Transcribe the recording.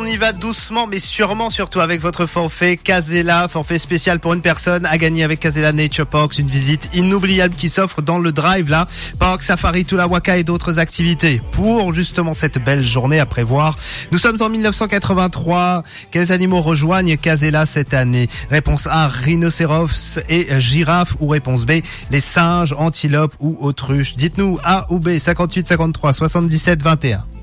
y va doucement mais sûrement, surtout avec votre forfait Casella, forfait spécial pour une personne à gagner avec Casella Nature Parks, une visite inoubliable qui s'offre dans le drive là, parc safari, Tulawaka et d'autres activités. Pour justement cette belle journée à prévoir, nous sommes en 1983. Quels animaux rejoignent Casella cette année? Réponse A, rhinocéros et girafe, ou réponse B, les singes, antilopes ou autruches. Dites-nous A ou B, 58 53 77 21.